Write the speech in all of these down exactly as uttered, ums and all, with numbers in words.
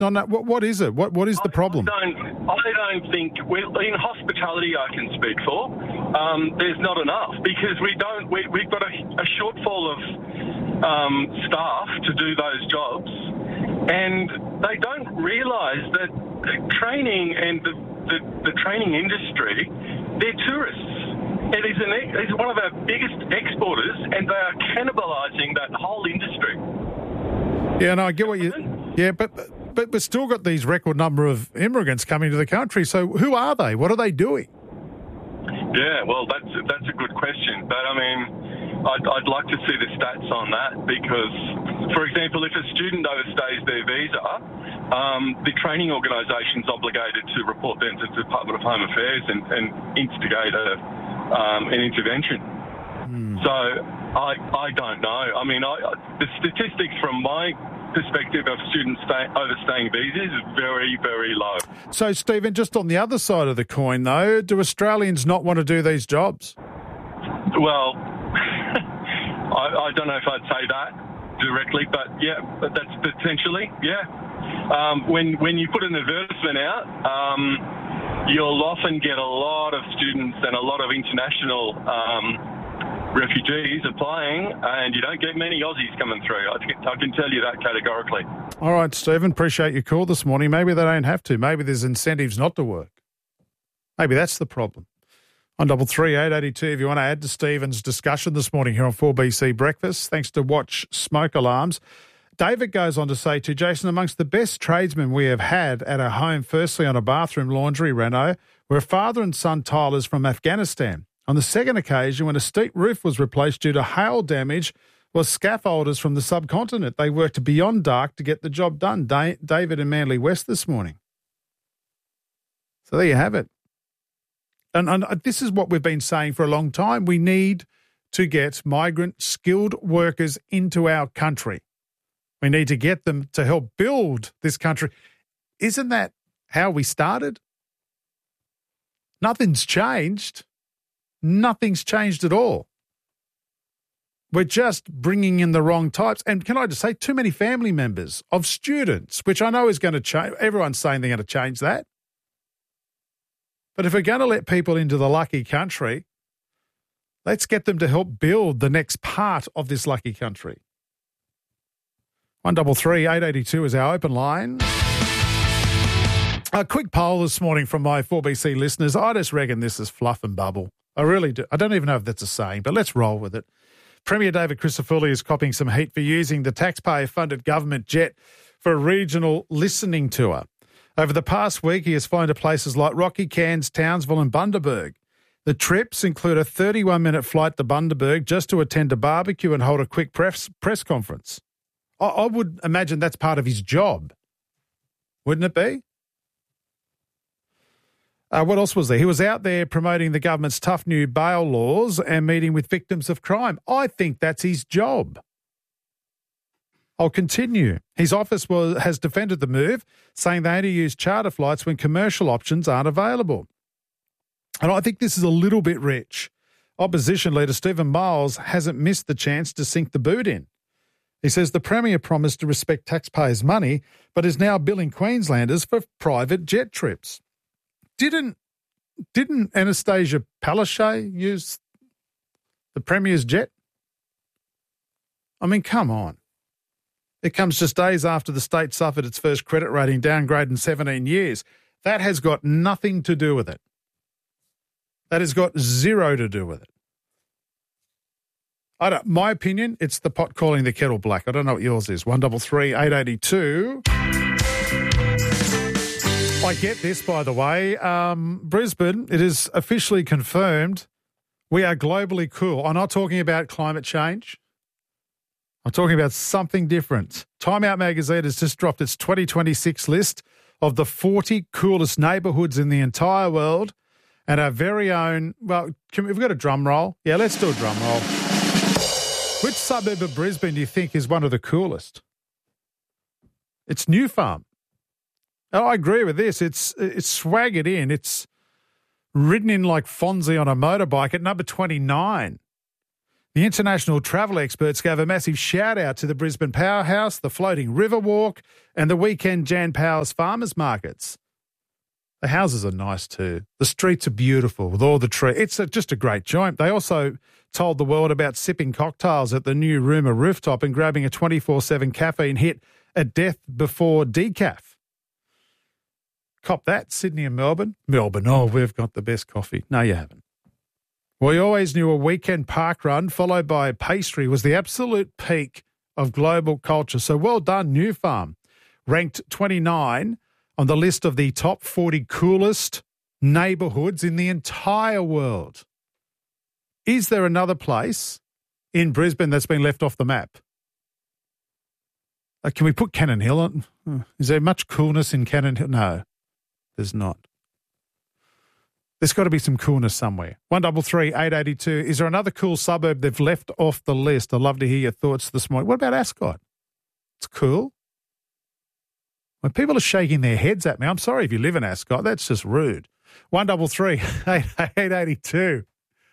on that? What, what is it? What What is the problem? I don't, I don't think, well, in hospitality I can speak for, um, there's not enough because we don't, we, we've got a, a shortfall of um, staff to do those jobs, and they don't realise that training and the, the, the training industry, they're tourists. It is an, it's one of our biggest exporters, and they are cannibalising that whole industry. Yeah, no, I get what you... Yeah, but but we've still got these record number of immigrants coming to the country. So who are they? What are they doing? Yeah, well, that's that's a good question. But, I mean, I'd, I'd like to see the stats on that because, for example, if a student overstays their visa, um, the training organisation's obligated to report them to the Department of Home Affairs and, and instigate a, um, an intervention. Mm. So I I don't know. I mean, I, the statistics from my perspective of students stay, overstaying visas is very, very low. So, Stephen, just on the other side of the coin, though, do Australians not want to do these jobs? Well, I, I don't know if I'd say that directly, but yeah, but that's potentially, yeah. Um, when when you put an advertisement out, um, you'll often get a lot of students and a lot of international um refugees applying, and you don't get many Aussies coming through. I, can, I can tell you that categorically. All right, Stephen, appreciate your call this morning. Maybe they don't have to. Maybe there's incentives not to work. Maybe that's the problem. On double three eight eighty two, if you want to add to Stephen's discussion this morning here on four B C Breakfast, thanks to Watch Smoke Alarms. David goes on to say to Jason, amongst the best tradesmen we have had at our home, firstly on a bathroom laundry reno, were father and son tilers from Afghanistan. On the second occasion, when a steep roof was replaced due to hail damage, was scaffolders from the subcontinent. They worked beyond dark to get the job done. Da- David in Manly West this morning. So there you have it. And, and this is what we've been saying for a long time. We need to get migrant skilled workers into our country. We need to get them to help build this country. Isn't that how we started? Nothing's changed. Nothing's changed at all. We're just bringing in the wrong types. And can I just say, too many family members of students, which I know is going to change. Everyone's saying they're going to change that. But if we're going to let people into the lucky country, let's get them to help build the next part of this lucky country. one double three eight eighty two is our open line. A quick poll this morning from my four B C listeners. I just reckon this is fluff and bubble. I really do. I don't even know if that's a saying, but let's roll with it. Premier David Crisafulli is copping some heat for using the taxpayer-funded government jet for a regional listening tour. Over the past week, he has flown to places like Rocky, Cairns, Townsville and Bundaberg. The trips include a thirty-one minute flight to Bundaberg just to attend a barbecue and hold a quick press, press conference. I, I would imagine that's part of his job, wouldn't it be? Uh, what else was there? He was out there promoting the government's tough new bail laws and meeting with victims of crime. I think that's his job. I'll continue. His office was, has defended the move, saying they only use charter flights when commercial options aren't available. And I think this is a little bit rich. Opposition leader Stephen Miles hasn't missed the chance to sink the boot in. He says the Premier promised to respect taxpayers' money, but is now billing Queenslanders for private jet trips. Didn't didn't Anastasia Palaszczuk use the Premier's jet? I mean, come on. It comes just days after the state suffered its first credit rating downgrade in seventeen years. That has got nothing to do with it. That has got zero to do with it. I don't, my opinion, it's the pot calling the kettle black. I don't know what yours is. one double three eight eighty two. I get this, by the way. Um, Brisbane, it is officially confirmed we are globally cool. I'm not talking about climate change. I'm talking about something different. Time Out magazine has just dropped its twenty twenty-six list of the forty coolest neighbourhoods in the entire world, and our very own, well, can, we've got a drum roll. Yeah, let's do a drum roll. Which suburb of Brisbane do you think is one of the coolest? It's New Farm. Oh, I agree with this. It's it's swaggered in. It's ridden in like Fonzie on a motorbike at number twenty-nine. The international travel experts gave a massive shout out to the Brisbane Powerhouse, the floating river walk, and the weekend Jan Powers farmers markets. The houses are nice too. The streets are beautiful with all the trees. It's a, just a great joint. They also told the world about sipping cocktails at the new Rumour rooftop and grabbing a twenty-four seven caffeine hit at Death Before Decaf. Cop that, Sydney and Melbourne. Melbourne, oh, we've got the best coffee. No, you haven't. We always knew a weekend park run followed by a pastry was the absolute peak of global culture. So well done, New Farm. Ranked twenty-nine on the list of the top forty coolest neighbourhoods in the entire world. Is there another place in Brisbane that's been left off the map? Uh, can we put Cannon Hill on? Is there much coolness in Cannon Hill? No, there's not. There's got to be some coolness somewhere. one double three eight eighty two. Is there another cool suburb they've left off the list? I'd love to hear your thoughts this morning. What about Ascot? It's cool. When people are shaking their heads at me, I'm sorry if you live in Ascot. That's just rude. one double three eight eighty two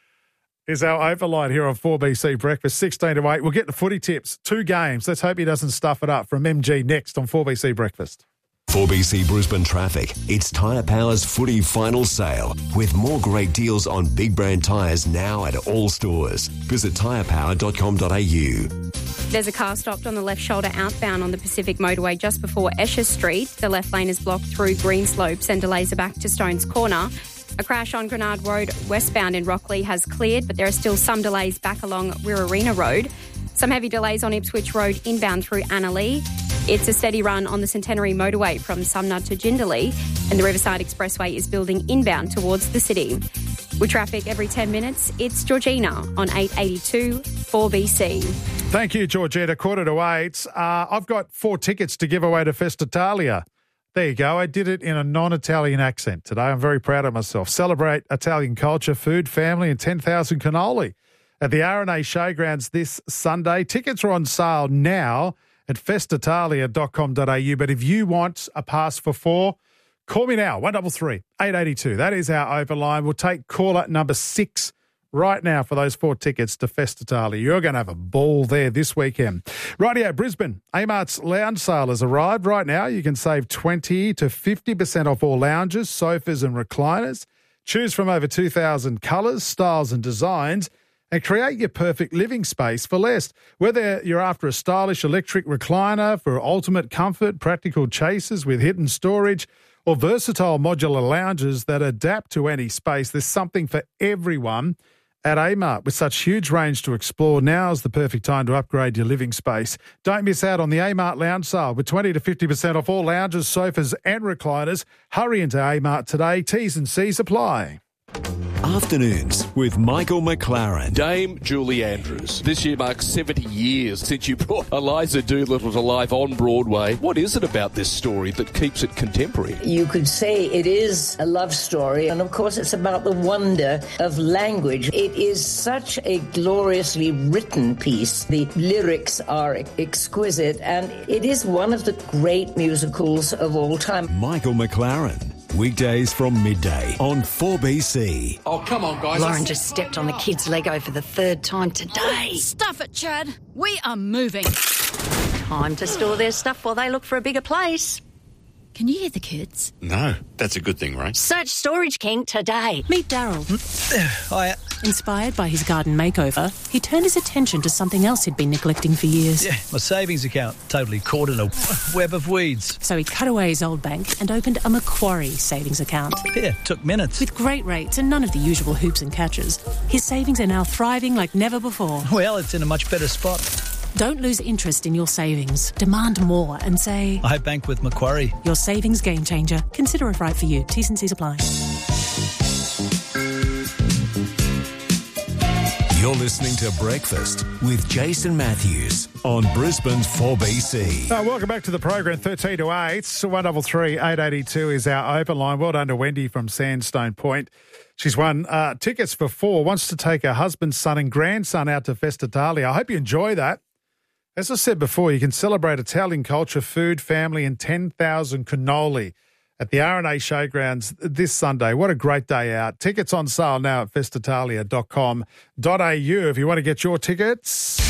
is our overline here on four B C Breakfast, sixteen to eight. We'll get the footy tips. Two games. Let's hope he doesn't stuff it up from M G next on four B C Breakfast. four B C Brisbane Traffic. It's Tyre Power's footy final sale with more great deals on big brand tyres now at all stores. Visit tyre power dot com dot a u. There's a car stopped on the left shoulder outbound on the Pacific Motorway just before Esher Street. The left lane is blocked through Greenslopes and delays are back to Stones Corner. A crash on Grenard Road westbound in Rockley has cleared, but there are still some delays back along Wirrarina Road. Some heavy delays on Ipswich Road inbound through Annalee. It's a steady run on the Centenary Motorway from Sumner to Jindalee, and the Riverside Expressway is building inbound towards the city. With traffic every ten minutes, it's Georgina on eight eighty-two four B C. Thank you, Georgina. Quarter to eight. Uh, I've got four tickets to give away to Festitalia. There you go. I did it in a non-Italian accent today. I'm very proud of myself. Celebrate Italian culture, food, family, and ten thousand cannoli at the R and A Showgrounds this Sunday. Tickets are on sale now at festitalia dot com dot a u. But if you want a pass for four, call me now, one double three eight eighty-two. That is our overline. We'll take caller number six right now for those four tickets to Festitalia. You're going to have a ball there this weekend. Rightio, Brisbane. Amart's lounge sale has arrived right now. You can save twenty to fifty percent off all lounges, sofas and recliners. Choose from over two thousand colours, styles and designs, and create your perfect living space for less. Whether you're after a stylish electric recliner for ultimate comfort, practical chasers with hidden storage, or versatile modular lounges that adapt to any space, there's something for everyone at Amart. With such huge range to explore, now is the perfect time to upgrade your living space. Don't miss out on the Amart Lounge Sale with twenty to fifty percent off all lounges, sofas and recliners. Hurry into Amart today. T's and C's apply. Afternoons with Michael McLaren. Dame Julie Andrews. This year marks seventy years since you brought Eliza Doolittle to life on Broadway. What is it about this story that keeps it contemporary? You could say it is a love story, and of course it's about the wonder of language. It is such a gloriously written piece. The lyrics are exquisite, and it is one of the great musicals of all time. Michael McLaren. Weekdays from midday on four B C. Oh, come on, guys. Lauren just stepped on the kids' Lego for the third time today. Stuff it, Chad. We are moving. Time to store their stuff while they look for a bigger place. Can you hear the kids? No, that's a good thing, right? Search Storage King today. Meet Daryl. Hiya. Inspired by his garden makeover, he turned his attention to something else he'd been neglecting for years. Yeah, my savings account, totally caught in a web of weeds. So he cut away his old bank and opened a Macquarie savings account. Yeah, took minutes. With great rates and none of the usual hoops and catches, his savings are now thriving like never before. Well, it's in a much better spot. Don't lose interest in your savings. Demand more and say, I bank with Macquarie. Your savings game changer. Consider it right for you. T's and C's apply. You're listening to Breakfast with Jason Matthews on Brisbane's four B C. Uh, welcome back to the program, thirteen to eight. one double three eight eighty-two is our open line. Well done to Wendy from Sandstone Point. She's won uh, tickets for four, wants to take her husband, son and grandson out to Festitalia. I hope you enjoy that. As I said before, you can celebrate Italian culture, food, family and ten thousand cannoli at the R and A Showgrounds this Sunday. What a great day out. Tickets on sale now at festitalia dot com dot a u if you want to get your tickets.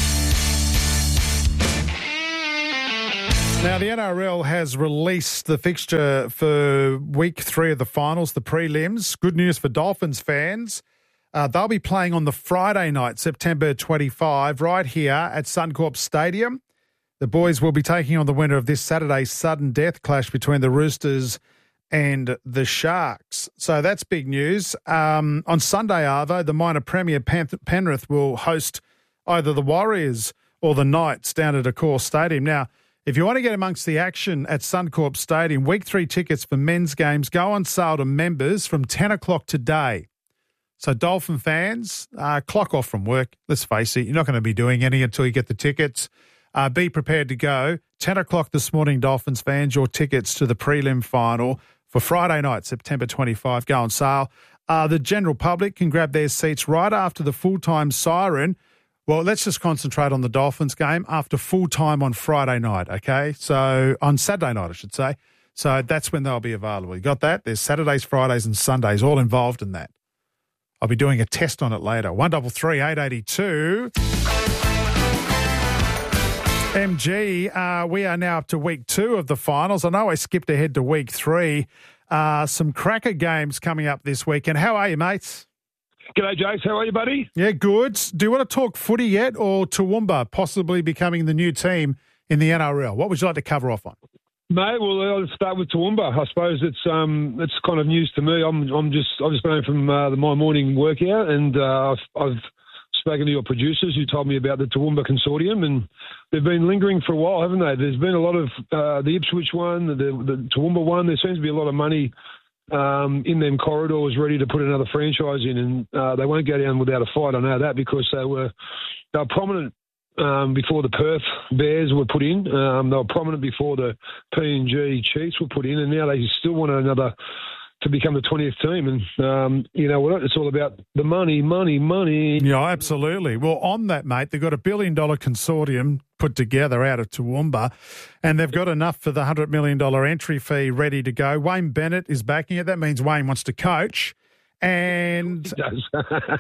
Now, the N R L has released the fixture for week three of the finals, the prelims. Good news for Dolphins fans. Uh, they'll be playing on the Friday night, September twenty-fifth, right here at Suncorp Stadium. The boys will be taking on the winner of this Saturday's sudden death clash between the Roosters and the Sharks. So that's big news. Um, on Sunday, Arvo, the minor premier Pen- Penrith will host either the Warriors or the Knights down at Accor Stadium. Now, if you want to get amongst the action at Suncorp Stadium, week three tickets for men's games go on sale to members from ten o'clock today. So Dolphin fans, uh, clock off from work. Let's face it, you're not going to be doing any until you get the tickets. Uh, be prepared to go. ten o'clock this morning, Dolphins fans, your tickets to the prelim final for Friday night, September twenty-fifth, go on sale. Uh, the general public can grab their seats right after the full-time siren. Well, let's just concentrate on the Dolphins game after full-time on Friday night, okay? So on Saturday night, I should say. So that's when they'll be available. You got that? There's Saturdays, Fridays and Sundays all involved in that. I'll be doing a test on it later. one double three eight eighty two. M G, uh, we are now up to week two of the finals. I know I skipped ahead to week three. Uh, some cracker games coming up this weekend. How are you, mates? G'day, Jace. How are you, buddy? Yeah, good. Do you want to talk footy yet, or Toowoomba possibly becoming the new team in the N R L? What would you like to cover off on? Mate, well, I'll start with Toowoomba. I suppose it's um it's kind of news to me. I'm I'm just I've just been home from uh, the, my morning workout, and uh, I've, I've spoken to your producers who told me about the Toowoomba Consortium, and they've been lingering for a while, haven't they? There's been a lot of uh, the Ipswich one, the, the Toowoomba one. There seems to be a lot of money um, in them corridors ready to put another franchise in, and uh, they won't go down without a fight. I know that because they were they were prominent um, before the Perth Bears were put in. Um, they were prominent before the P N G Chiefs were put in, and now they still want another to become the twentieth team. And, um, you know what, it's all about the money, money, money. Yeah, absolutely. Well, on that, mate, they've got a billion-dollar consortium put together out of Toowoomba, and they've got enough for the one hundred million dollars entry fee ready to go. Wayne Bennett is backing it. That means Wayne wants to coach. And, He does.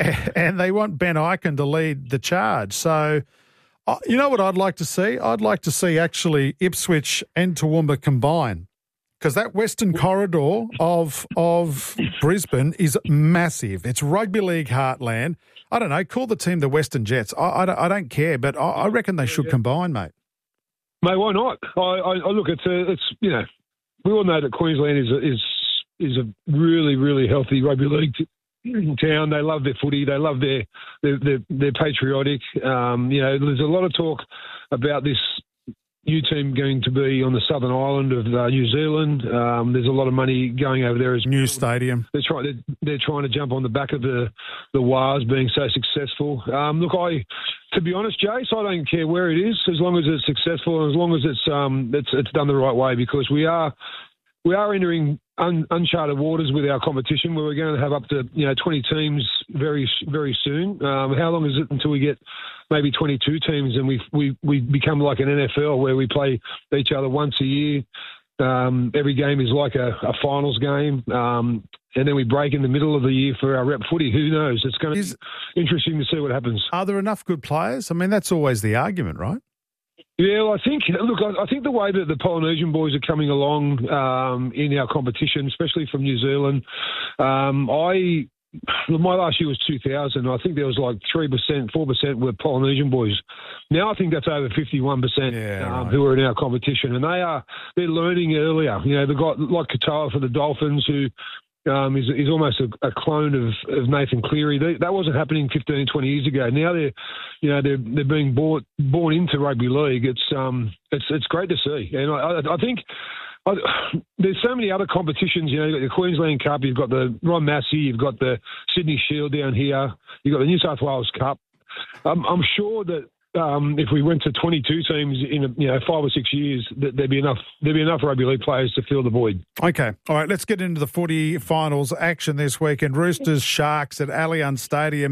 and they want Ben Eichen to lead the charge. So, uh, you know what I'd like to see? I'd like to see actually Ipswich and Toowoomba combine. Because that western corridor of of Brisbane is massive. It's rugby league heartland. I don't know. Call the team the Western Jets. I, I, don't, I don't care, but I, I reckon they should yeah. combine, mate. Mate, why not? I, I, I look, it's a, it's you know, we all know that Queensland is a, is is a really really healthy rugby league town. They love their footy. They love their they're they're, they're patriotic. Um, you know, there's a lot of talk about this new team going to be on the southern island of uh, New Zealand. Um, there's a lot of money going over there as new stadium. They're trying. They're, they're trying to jump on the back of the the Wars being so successful. Um, look, I, to be honest, Jace, I don't care where it is as long as it's successful and as long as it's um it's it's done the right way, because we are we are entering un, uncharted waters with our competition, where we're going to have up to you know twenty teams very very soon. Um, how long is it until we get maybe twenty-two teams and we we we become like an N F L where we play each other once a year? Um, every game is like a, a finals game, um, and then we break in the middle of the year for our rep footy. Who knows? It's going to is, be interesting to see what happens. Are there enough good players? I mean, that's always the argument, right? Yeah, well, I think, look, I, I think the way that the Polynesian boys are coming along um, in our competition, especially from New Zealand, um, I, my last year was two thousand. I think there was like three percent, four percent were Polynesian boys. Now I think that's over fifty-one percent yeah, um, right. who are in our competition. And they are, they're learning earlier. You know, they've got like Katoa for the Dolphins, who Um, is, is almost a, a clone of, of Nathan Cleary. They, that wasn't happening fifteen, twenty years ago. Now they're, you know, they're they're being bought, born into rugby league. It's um, it's it's great to see, and I, I think I, there's so many other competitions. You know, you've got the Queensland Cup, you've got the Ron Massey, you've got the Sydney Shield down here, you've got the New South Wales Cup. Um, I'm sure that. Um, if we went to twenty-two teams in a, you know five or six years, that there'd be enough there'd be enough rugby league players to fill the void. Okay, all right. Let's get into the footy finals action this weekend. Roosters Sharks at Allianz Stadium.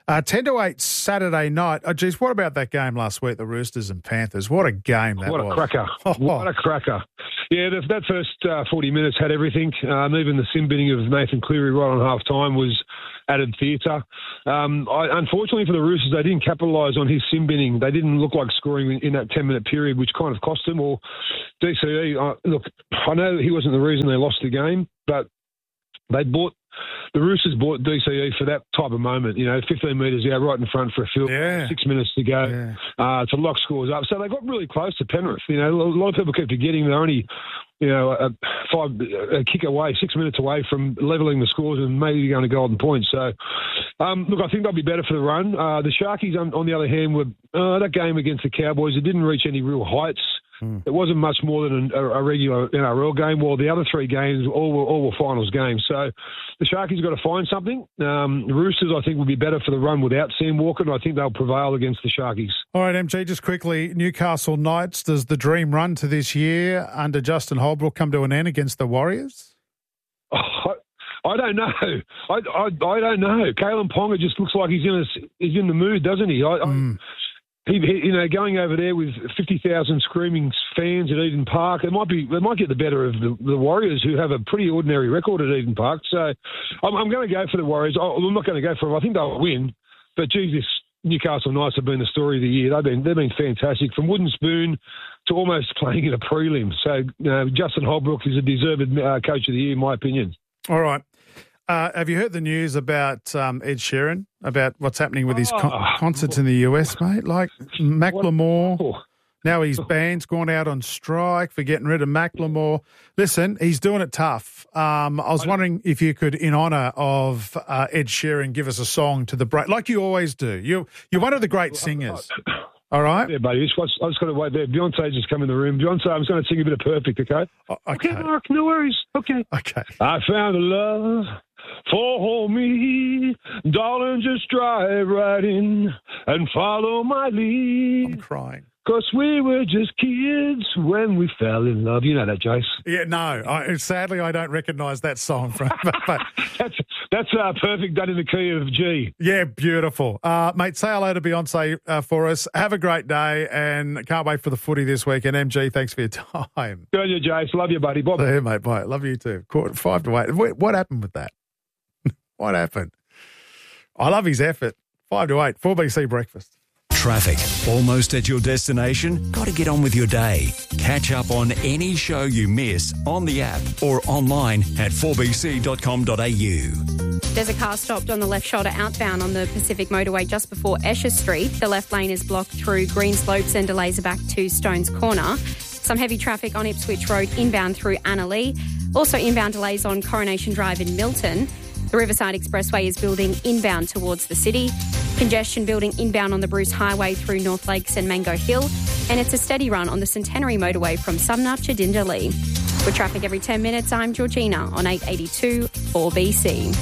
Uh, ten to eight Saturday night. Oh, geez, what about that game last week, the Roosters and Panthers? What a game that what was. What a cracker. Oh. What a cracker. Yeah, that, that first uh, forty minutes had everything. Um, even the sin binning of Nathan Cleary right on half-time was added theatre. Um, I, unfortunately for the Roosters, they didn't capitalise on his sin binning. They didn't look like scoring in, in that ten-minute period, which kind of cost them. Or D C E, uh, look, I know he wasn't the reason they lost the game, but they bought the Roosters bought D C E for that type of moment. You know, fifteen metres out, right in front for a field, yeah. six minutes to go yeah. uh, to lock scores up. So they got really close to Penrith. You know, a lot of people keep forgetting they're only, you know, a five a kick away, six minutes away from levelling the scores and maybe going to golden points. So, um, look, I think they'll be better for the run. Uh, the Sharkies, on, on the other hand, were uh, that game against the Cowboys. It didn't reach any real heights. It wasn't much more than a, a regular N R L game. Well, the other three games all were, all were finals games. So the Sharkies got to find something. Um, the Roosters, I think, will be better for the run without Sam Walker, and I think they'll prevail against the Sharkies. All right, M G, just quickly, Newcastle Knights, does the dream run to this year under Justin Holbrook come to an end against the Warriors? Oh, I, I don't know. I, I, I don't know. Kalen Ponga just looks like he's in a, he's in the mood, doesn't he? I, mm. I, He, he, you know, going over there with fifty thousand screaming fans at Eden Park, it might be they might get the better of the, the Warriors, who have a pretty ordinary record at Eden Park. So I'm, I'm going to go for the Warriors. I'm not going to go for them. I think they'll win. But, geez, this Newcastle Knights have been the story of the year. They've been they've been fantastic, from wooden spoon to almost playing in a prelim. So you know, Justin Holbrook is a deserved uh, coach of the year, in my opinion. All right. Uh, have you heard the news about um, Ed Sheeran, about what's happening with his con- oh, concerts in the U S, mate? Like Macklemore, oh. now his band's gone out on strike for getting rid of Macklemore. Listen, he's doing it tough. Um, I was wondering if you could, in honour of uh, Ed Sheeran, give us a song to the break, like you always do. You, you're one of the great singers. All right? Yeah, buddy. I just, just got to wait there. Beyonce just come in the room. Beyonce, I'm just going to sing a bit of Perfect, okay? Oh, okay. Okay, Mark, no worries. Okay. Okay. I found a love for me. Darling, just drive right in and follow my lead. I'm crying. Because we were just kids when we fell in love. You know that, Jace? Yeah, no. I, sadly, I don't recognise that song. From, but, but, that's that's uh, Perfect done in the key of G. Yeah, beautiful. Uh, mate, say hello to Beyonce uh, for us. Have a great day and can't wait for the footy this week. And M G, thanks for your time. Good on you, Jace. Love you, buddy. Bye. Yeah, mate. Bye. Love you too. Quarter, five to eight. What, what happened with that? What happened? I love his effort. Five to eight. four B C Breakfast. Traffic. Almost at your destination? Got to get on with your day. Catch up on any show you miss on the app or online at four b c dot com dot a u. There's a car stopped on the left shoulder outbound on the Pacific Motorway just before Esher Street. The left lane is blocked through Green Slopes and delays are back to Stones Corner. Some heavy traffic on Ipswich Road inbound through Annalee. Also inbound delays on Coronation Drive in Milton. The Riverside Expressway is building inbound towards the city. Congestion building inbound on the Bruce Highway through North Lakes and Mango Hill. And it's a steady run on the Centenary Motorway from Sumner to Dinderley. With traffic every ten minutes, I'm Georgina on eight eighty-two four B C.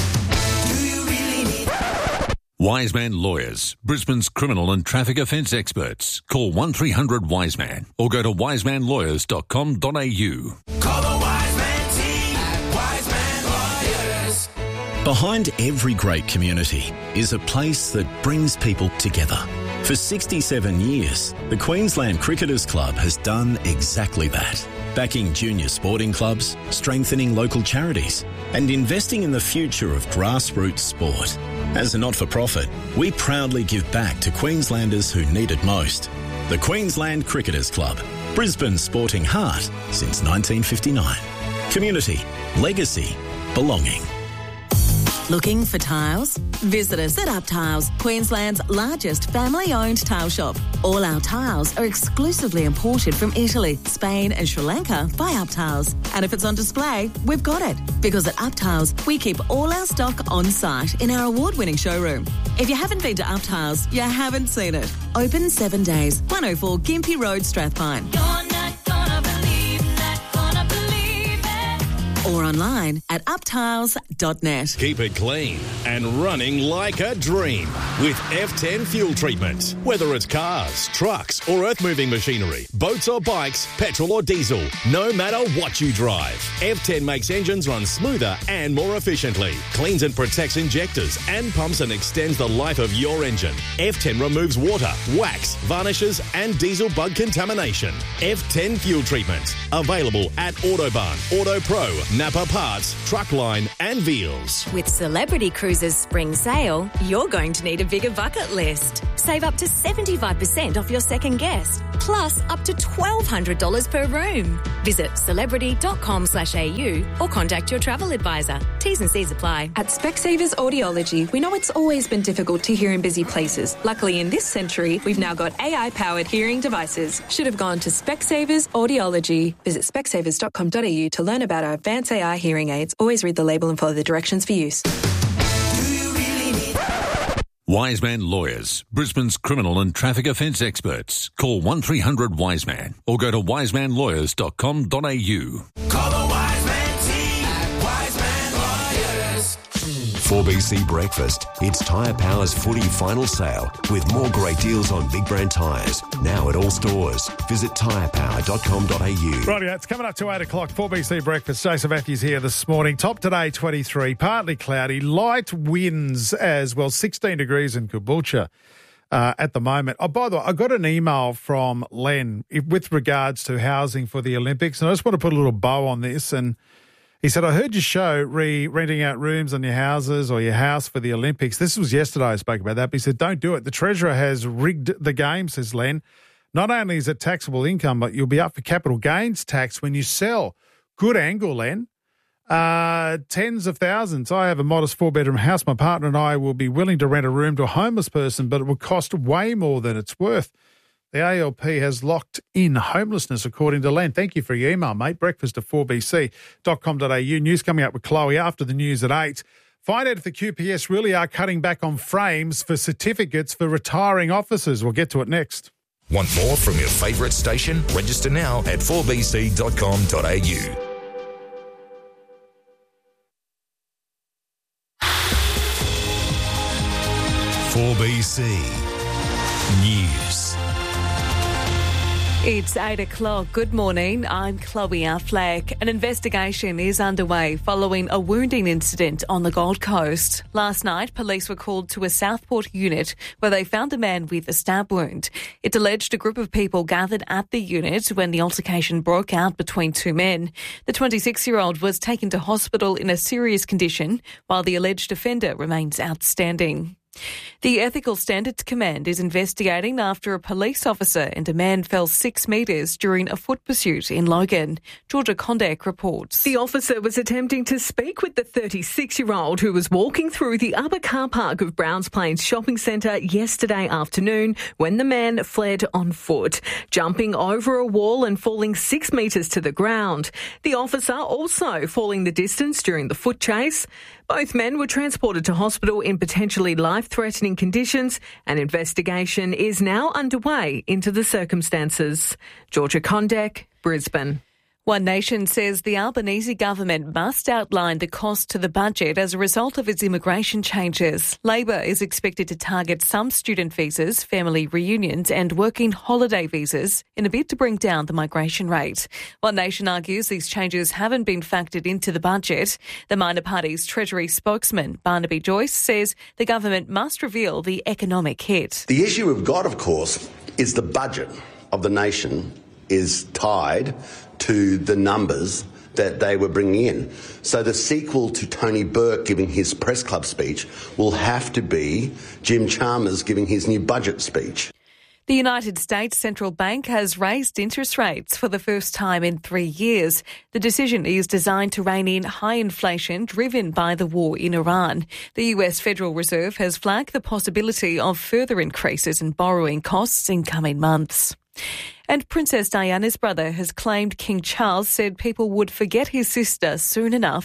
Wiseman Lawyers, Brisbane's criminal and traffic offence experts. Call one three hundred Wiseman or go to wiseman lawyers dot com dot a u. Call the Wiseman team at Wiseman Lawyers. Behind every great community is a place that brings people together. For sixty-seven years, the Queensland Cricketers Club has done exactly that. Backing junior sporting clubs, strengthening local charities, and investing in the future of grassroots sport. As a not-for-profit, we proudly give back to Queenslanders who need it most. The Queensland Cricketers Club, Brisbane's sporting heart since nineteen fifty-nine. Community, legacy, belonging. Looking for tiles? Visit us at Up Tiles, Queensland's largest family-owned tile shop. All our tiles are exclusively imported from Italy, Spain and Sri Lanka by Up Tiles. And if it's on display, we've got it. Because at Up Tiles, we keep all our stock on site in our award-winning showroom. If you haven't been to Up Tiles, you haven't seen it. Open seven days, one oh four Gympie Road, Strathpine. You're not gonna believe, not gonna believe it. Or online at uptiles dot net. Keep it clean and running like a dream with F ten fuel treatment. Whether it's cars, trucks or earth-moving machinery, boats or bikes, petrol or diesel, no matter what you drive, F ten makes engines run smoother and more efficiently, cleans and protects injectors and pumps and extends the life of your engine. F ten removes water, wax, varnishes and diesel bug contamination. F ten fuel treatment. Available at Autobarn, Auto Pro, Napa Parts, Truckline and Veals. With Celebrity Cruises Spring Sale, you're going to need a bigger bucket list. Save up to seventy-five percent off your second guest, plus up to twelve hundred dollars per room. Visit celebrity.com slash AU or contact your travel advisor. T's and C's apply. At Specsavers Audiology, we know it's always been difficult to hear in busy places. Luckily, in this century, we've now got A I-powered hearing devices. Should have gone to Specsavers Audiology. Visit specsavers dot com dot a u to learn about our advanced A I hearing aids. Always read the label and follow the directions for use. Wiseman Lawyers, Brisbane's criminal and traffic offence experts. Call one three hundred Wiseman or go to wiseman lawyers dot com dot a u. Call the Wiseman team at Wiseman Lawyers. four B C Breakfast. It's Tyre Power's footy final sale with more great deals on big brand tyres. Now at all stores. Visit tyre power dot com dot a u. Rightio, it's coming up to eight o'clock. four B C Breakfast. Jason Matthews here this morning. Top today, twenty-three. Partly cloudy. Light winds as well. sixteen degrees in Caboolture uh, at the moment. Oh, by the way, I got an email from Len with regards to housing for the Olympics. And I just want to put a little bow on this. And he said, I heard your show re renting out rooms on your houses or your house for the Olympics. This was yesterday I spoke about that. But he said, don't do it. The Treasurer has rigged the game, says Len. Not only is it taxable income, but you'll be up for capital gains tax when you sell. Good angle, Len. Uh, tens of thousands. I have a modest four-bedroom house. My partner and I will be willing to rent a room to a homeless person, but it will cost way more than it's worth. The A L P has locked in homelessness, according to Len. Thank you for your email, mate. Breakfast at four b c dot com dot a u. News coming up with Chloe after the news at eight. Find out if the Q P S really are cutting back on frames for certificates for retiring officers. We'll get to it next. Want more from your favourite station? Register now at four b c dot com dot a u. four B C News. It's eight o'clock. Good morning. I'm Chloe Affleck. An investigation is underway following a wounding incident on the Gold Coast. Last night, police were called to a Southport unit where they found a man with a stab wound. It's alleged a group of people gathered at the unit when the altercation broke out between two men. The twenty-six-year-old was taken to hospital in a serious condition, while the alleged offender remains outstanding. The Ethical Standards Command is investigating after a police officer and a man fell six metres during a foot pursuit in Logan. Georgia Condek reports. The officer was attempting to speak with the thirty-six-year-old who was walking through the upper car park of Browns Plains Shopping Centre yesterday afternoon when the man fled on foot, jumping over a wall and falling six metres to the ground. The officer also falling the distance during the foot chase. Both men were transported to hospital in potentially life-threatening conditions. An investigation is now underway into the circumstances. Georgia Condek, Brisbane. One Nation says the Albanese government must outline the cost to the budget as a result of its immigration changes. Labor is expected to target some student visas, family reunions and working holiday visas in a bid to bring down the migration rate. One Nation argues these changes haven't been factored into the budget. The minor party's Treasury spokesman, Barnaby Joyce, says the government must reveal the economic hit. The issue we've got, of course, is the budget of the nation is tied to the numbers that they were bringing in. So the sequel to Tony Burke giving his press club speech will have to be Jim Chalmers giving his new budget speech. The United States Central Bank has raised interest rates for the first time in three years. The decision is designed to rein in high inflation driven by the war in Iran. The U S Federal Reserve has flagged the possibility of further increases in borrowing costs in coming months. And Princess Diana's brother has claimed King Charles said people would forget his sister soon enough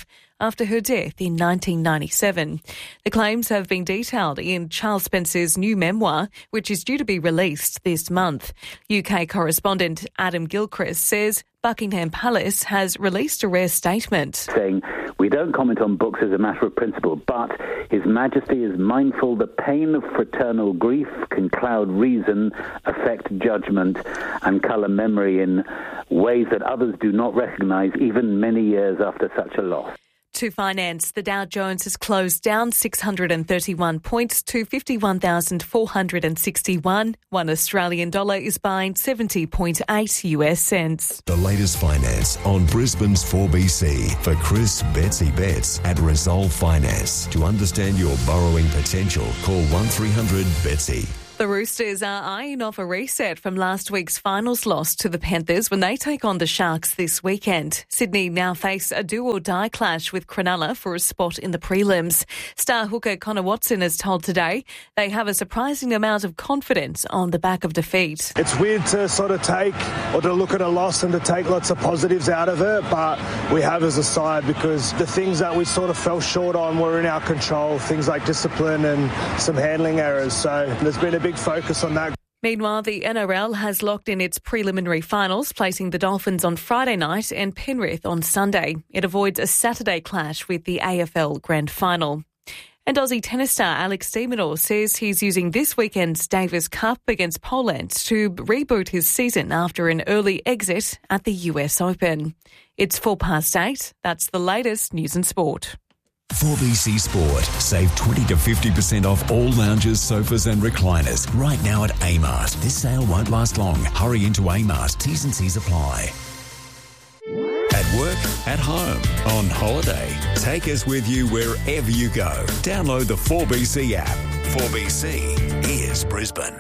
after her death in nineteen ninety-seven. The claims have been detailed in Charles Spencer's new memoir, which is due to be released this month. U K correspondent Adam Gilchrist says Buckingham Palace has released a rare statement, saying, "We don't comment on books as a matter of principle, but His Majesty is mindful the pain of fraternal grief can cloud reason, affect judgment, and colour memory in ways that others do not recognise even many years after such a loss." To finance, the Dow Jones has closed down six hundred thirty-one points to fifty-one thousand four hundred sixty-one. One Australian dollar is buying seventy point eight U S cents. The latest finance on Brisbane's four B C for Chris Betsy Betts at Resolve Finance. To understand your borrowing potential, call one three hundred Betsy. The Roosters are eyeing off a reset from last week's finals loss to the Panthers when they take on the Sharks this weekend. Sydney now face a do-or-die clash with Cronulla for a spot in the prelims. Star hooker Connor Watson has told Today they have a surprising amount of confidence on the back of defeat. It's weird to sort of take or to look at a loss and to take lots of positives out of it, but we have as a side because the things that we sort of fell short on were in our control, things like discipline and some handling errors. So there's been a big focus on that. Meanwhile, the N R L has locked in its preliminary finals, placing the Dolphins on Friday night and Penrith on Sunday. It avoids a Saturday clash with the A F L Grand Final. And Aussie tennis star Alex de Minaur says he's using this weekend's Davis Cup against Poland to reboot his season after an early exit at the U S Open. It's four past eight. That's the latest news and sport. four B C Sport. Save twenty to fifty percent off all lounges, sofas and recliners right now at Amart. This sale won't last long. Hurry into Amart. T's and C's apply. At work, at home, on holiday. Take us with you wherever you go. Download the four B C app. four B C, here's Brisbane.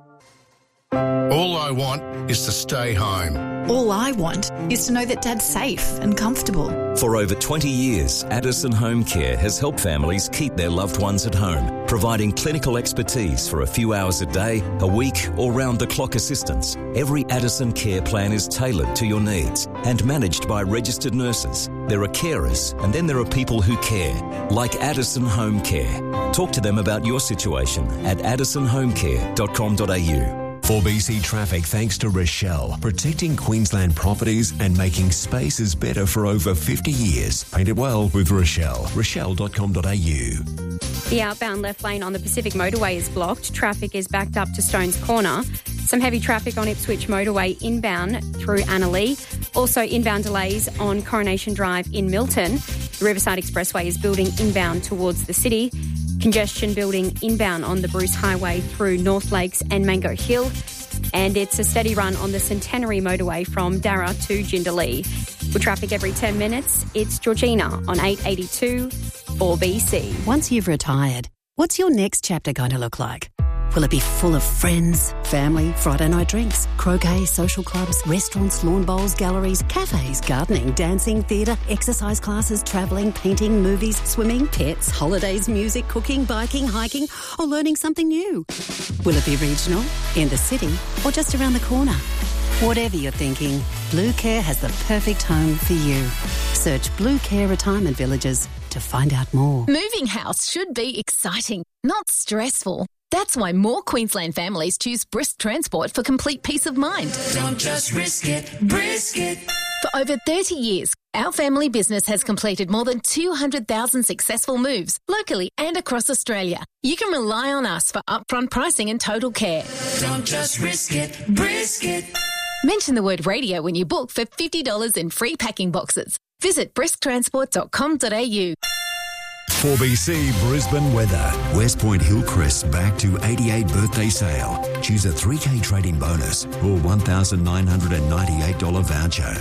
All I want is to stay home. All I want is to know that Dad's safe and comfortable. For over twenty years, Addison Home Care has helped families keep their loved ones at home, providing clinical expertise for a few hours a day, a week, or round-the-clock assistance. Every Addison care plan is tailored to your needs and managed by registered nurses. There are carers, and then there are people who care, like Addison Home Care. Talk to them about your situation at addison home care dot com dot a u. four B C Traffic thanks to Rochelle, protecting Queensland properties and making spaces better for over fifty years. Paint it well with Rochelle. rochelle dot com dot a u. The outbound left lane on the Pacific Motorway is blocked. Traffic is backed up to Stones Corner. Some heavy traffic on Ipswich Motorway inbound through Annalee. Also inbound delays on Coronation Drive in Milton. The Riverside Expressway is building inbound towards the city. Congestion building inbound on the Bruce Highway through North Lakes and Mango Hill. And it's a steady run on the Centenary Motorway from Darra to Jindalee. With traffic every ten minutes, it's Georgina on eight eighty-two four B C. Once you've retired, what's your next chapter going to look like? Will it be full of friends, family, Friday night drinks, croquet, social clubs, restaurants, lawn bowls, galleries, cafes, gardening, dancing, theatre, exercise classes, travelling, painting, movies, swimming, pets, holidays, music, cooking, biking, hiking, or learning something new? Will it be regional, in the city, or just around the corner? Whatever you're thinking, Blue Care has the perfect home for you. Search Blue Care Retirement Villages to find out more. Moving house should be exciting, not stressful. That's why more Queensland families choose Brisk Transport for complete peace of mind. Don't just risk it, brisk it. For over thirty years, our family business has completed more than two hundred thousand successful moves locally and across Australia. You can rely on us for upfront pricing and total care. Don't just risk it, brisk it. Mention the word radio when you book for fifty dollars in free packing boxes. Visit brisk transport dot com dot a u. four B C Brisbane weather. West Point Hillcrest back to eighty-eight birthday sale. Choose a three K trade-in bonus or one thousand nine hundred ninety-eight dollars voucher.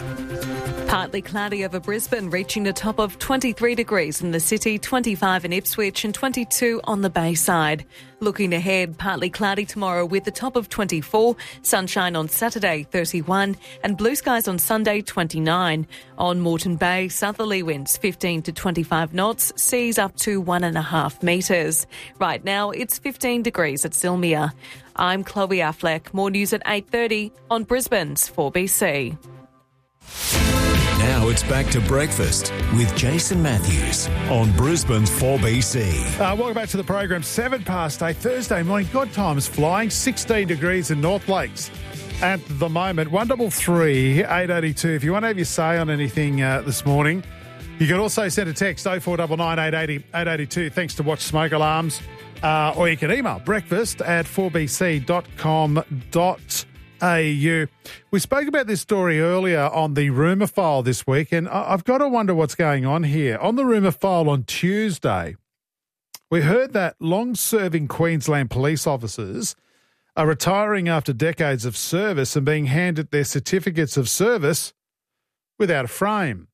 Partly cloudy over Brisbane, reaching a top of twenty-three degrees in the city, twenty-five in Ipswich and twenty-two on the Bayside. Looking ahead, partly cloudy tomorrow with a top of twenty-four, sunshine on Saturday, thirty-one, and blue skies on Sunday, twenty-nine. On Moreton Bay, southerly winds fifteen to twenty-five knots, seas up to one and a half metres. Right now, it's fifteen degrees at Sylmia. I'm Chloe Affleck. More news at eight thirty on Brisbane's four B C. Now it's back to breakfast with Jason Matthews on Brisbane's four B C. Uh, welcome back to the program. Seven past eight, Thursday morning. God, time is flying. sixteen degrees in North Lakes at the moment. one double three eight eight two. If you want to have your say on anything uh, this morning, you can also send a text oh four nine nine eight eight oh eight eight two. Thanks to Watch Smoke Alarms. Uh, or you can email breakfast at four b c dot com dot a u. We spoke about this story earlier on the rumour file this week, and I've got to wonder what's going on here. On the rumour file on Tuesday, we heard that long-serving Queensland police officers are retiring after decades of service and being handed their certificates of service without a frame.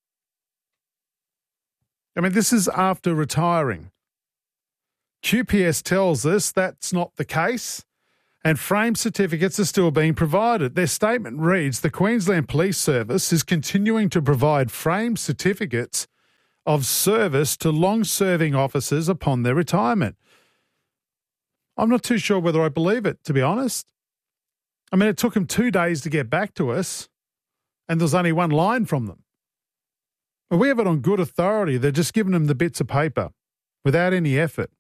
I mean, this is after retiring. Q P S tells us that's not the case, and frame certificates are still being provided. Their statement reads, the Queensland Police Service is continuing to provide frame certificates of service to long-serving officers upon their retirement. I'm not too sure whether I believe it, to be honest. I mean, it took them two days to get back to us, and there's only one line from them. Well, we have it on good authority. They're just giving them the bits of paper without any effort.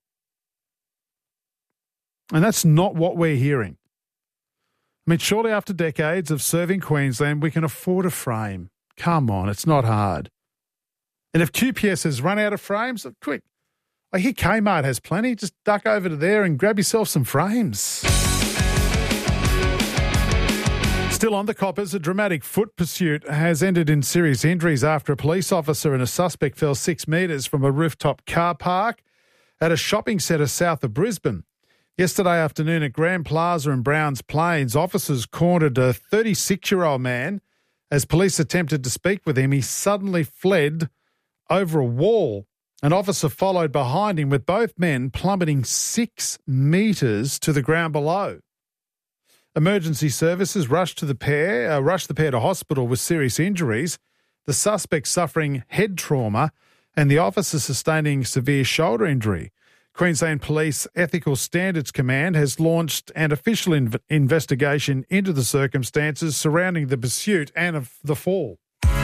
And that's not what we're hearing. I mean, surely after decades of serving Queensland, we can afford a frame. Come on, it's not hard. And if Q P S has run out of frames, quick. I hear Kmart has plenty. Just duck over to there and grab yourself some frames. Still on the coppers, a dramatic foot pursuit has ended in serious injuries after a police officer and a suspect fell six metres from a rooftop car park at a shopping centre south of Brisbane. Yesterday afternoon at Grand Plaza in Browns Plains, officers cornered a thirty-six-year-old man. As police attempted to speak with him, he suddenly fled over a wall. An officer followed behind him with both men plummeting six metres to the ground below. Emergency services rushed to the pair, uh, rushed the pair to hospital with serious injuries, the suspect suffering head trauma and the officer sustaining severe shoulder injury. Queensland Police Ethical Standards Command has launched an official inv- investigation into the circumstances surrounding the pursuit and of the fall.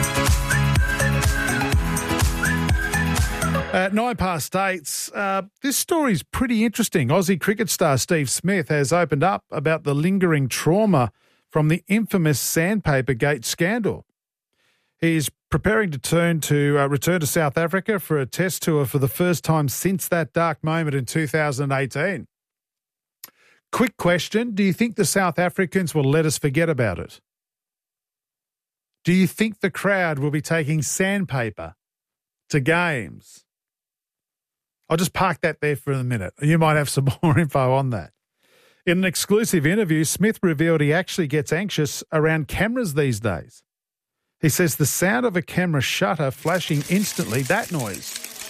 At nine past eight, uh, this story's pretty interesting. Aussie cricket star Steve Smith has opened up about the lingering trauma from the infamous Sandpaper Gate scandal. He's preparing to turn to uh, return to South Africa for a test tour for the first time since that dark moment in two thousand eighteen. Quick question, do you think the South Africans will let us forget about it? Do you think the crowd will be taking sandpaper to games? I'll just park that there for a minute. You might have some more info on that. In an exclusive interview, Smith revealed he actually gets anxious around cameras these days. He says the sound of a camera shutter flashing instantly, that noise.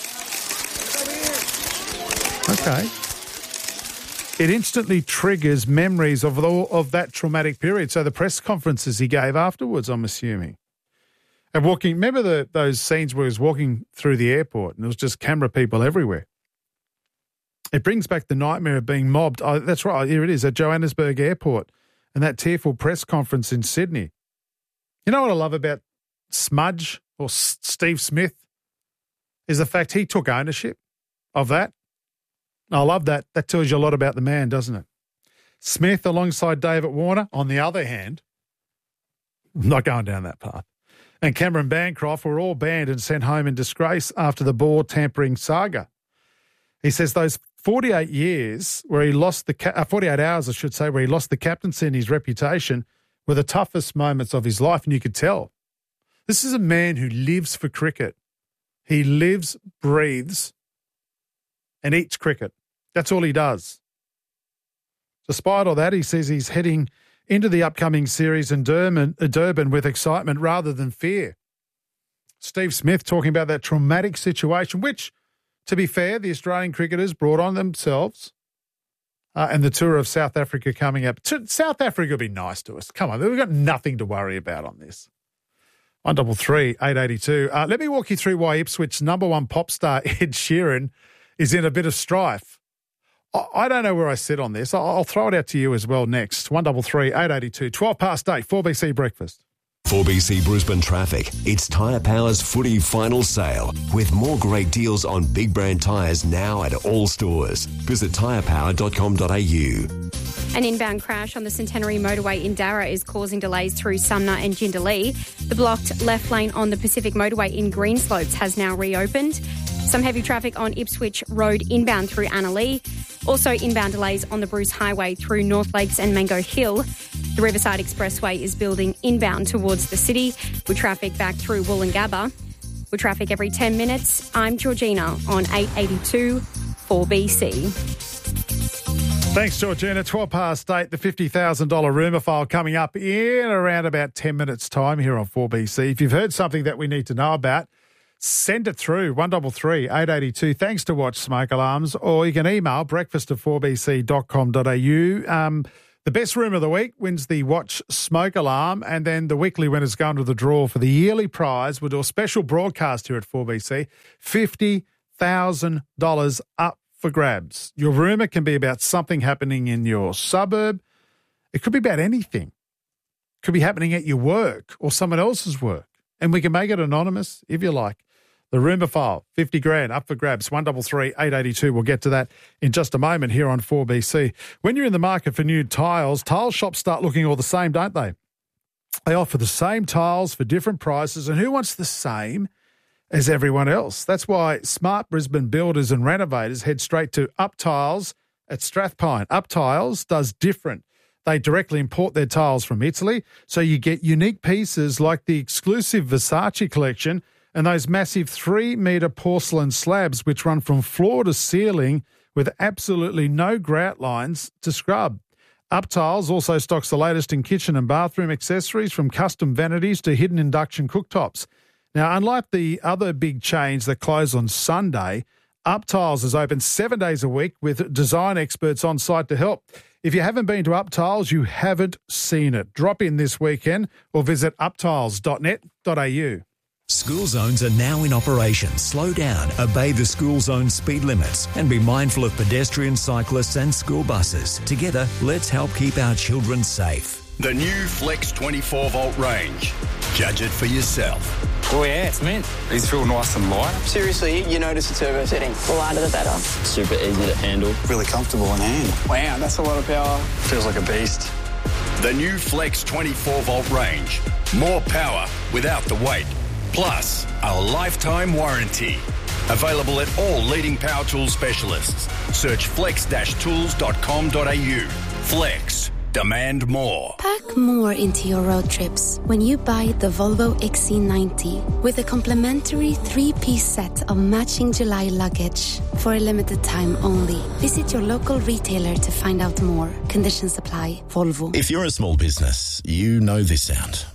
Okay. It instantly triggers memories of all of that traumatic period. So the press conferences he gave afterwards, I'm assuming. And walking, remember the, those scenes where he was walking through the airport and there was just camera people everywhere. It brings back the nightmare of being mobbed. Oh, that's right, here it is, at Johannesburg Airport and that tearful press conference in Sydney. You know what I love about Smudge or S- Steve Smith is the fact he took ownership of that. I love that. That tells you a lot about the man, doesn't it? Smith alongside David Warner, on the other hand, I'm not going down that path, and Cameron Bancroft were all banned and sent home in disgrace after the ball tampering saga. He says those forty-eight years where he lost the, ca- uh, forty-eight hours, I should say, where he lost the captaincy and his reputation were the toughest moments of his life, and you could tell. This is a man who lives for cricket. He lives, breathes, and eats cricket. That's all he does. Despite all that, he says he's heading into the upcoming series in Durban, Durban with excitement rather than fear. Steve Smith talking about that traumatic situation, which, to be fair, the Australian cricketers brought on themselves, uh, and the tour of South Africa coming up. South Africa will be nice to us. Come on, we've got nothing to worry about on this. one double three eight eight two. Uh, let me walk you through why Ipswich number one pop star Ed Sheeran is in a bit of strife. I, I don't know where I sit on this. I'll, I'll throw it out to you as well next. one double three eight eight two. twelve past eight, four B C Breakfast. four B C Brisbane traffic. It's Tyre Power's footy final sale with more great deals on big brand tyres now at all stores. Visit tyre power dot com dot a u. An inbound crash on the Centenary Motorway in Darra is causing delays through Sumner and Jindalee. The blocked left lane on the Pacific Motorway in Greenslopes has now reopened. Some heavy traffic on Ipswich Road inbound through Annalee. Also inbound delays on the Bruce Highway through North Lakes and Mango Hill. The Riverside Expressway is building inbound towards the city with traffic back through Woolloongabba. With traffic every ten minutes, I'm Georgina on eight eighty-two four B C. Thanks, Georgina. twelve past eight, the fifty thousand dollars rumour file coming up in around about ten minutes' time here on four B C. If you've heard something that we need to know about, send it through, one three three, eight eight two. Thanks to Watch Smoke Alarms, or you can email breakfast at four b c dot com dot a u. Um, the best room of the week wins the Watch Smoke Alarm, and then the weekly winners go into the draw for the yearly prize. We'll do a special broadcast here at four B C, fifty thousand dollars up for grabs. Your rumour can be about something happening in your suburb. It could be about anything. It could be happening at your work or someone else's work. And we can make it anonymous if you like. The rumour file, fifty grand up for grabs, one three three, eight eight two. We'll get to that in just a moment here on four B C. When you're in the market for new tiles, tile shops start looking all the same, don't they? They offer the same tiles for different prices, and who wants the same as everyone else? That's why smart Brisbane builders and renovators head straight to Up Tiles at Strathpine. Up Tiles does different. They directly import their tiles from Italy, so you get unique pieces like the exclusive Versace collection and those massive three-metre porcelain slabs which run from floor to ceiling with absolutely no grout lines to scrub. Up Tiles also stocks the latest in kitchen and bathroom accessories, from custom vanities to hidden induction cooktops. Now, unlike the other big chains that close on Sunday, Up Tiles is open seven days a week with design experts on site to help. If you haven't been to Up Tiles, you haven't seen it. Drop in this weekend or visit up tiles dot net dot a u. School zones are now in operation. Slow down, obey the school zone speed limits, and be mindful of pedestrians, cyclists and school buses. Together, let's help keep our children safe. The new Flex twenty-four volt range. Judge it for yourself. Oh yeah, it's mint. These feel nice and light. Seriously, you notice the turbo setting. The lighter the better. Super easy to handle. Really comfortable in hand. Wow, that's a lot of power. Feels like a beast. The new Flex twenty-four volt range. More power without the weight. Plus, a lifetime warranty. Available at all leading power tool specialists. Search flex dash tools dot com dot a u. Flex. Demand more. Pack more into your road trips when you buy the Volvo X C ninety with a complimentary three-piece set of matching July luggage for a limited time only. Visit your local retailer to find out more. Conditions apply. Volvo. If you're a small business, you know this sound.